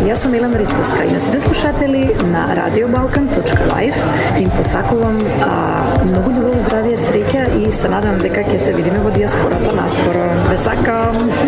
Jaz sem Milena Risteska in сите слушатели на radiobalkan.live им посакувам многу љубов, здравје, среќа и се надевам дека ќе се видиме во диаспората наскоро. Ве сакам!